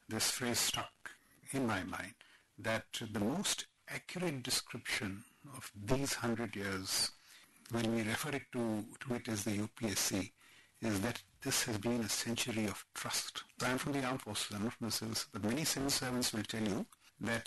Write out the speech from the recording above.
this phrase stuck in my mind, that the most accurate description of these 100 years, when we refer to it as the UPSC, is that this has been a century of trust. I'm from the armed forces, I'm not from the civil service, but many civil servants will tell you that